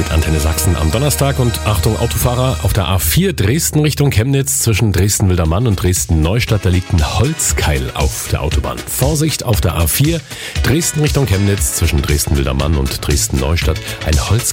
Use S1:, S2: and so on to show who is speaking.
S1: Antenne Sachsen am Donnerstag und Achtung Autofahrer, auf der A4 Dresden Richtung Chemnitz zwischen Dresden-Wildermann und Dresden-Neustadt, da liegt ein Holzkeil auf der Autobahn. Vorsicht auf der A4 Dresden Richtung Chemnitz zwischen Dresden-Wildermann und Dresden-Neustadt, ein Holzkeil